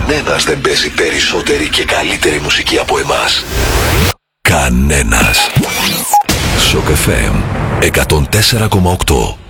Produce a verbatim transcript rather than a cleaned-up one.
Κανένας δεν παίζει περισσότερη και καλύτερη μουσική από εμάς. Κανένας. Σοκ εφ εμ εκατόν τέσσερα κόμμα οκτώ.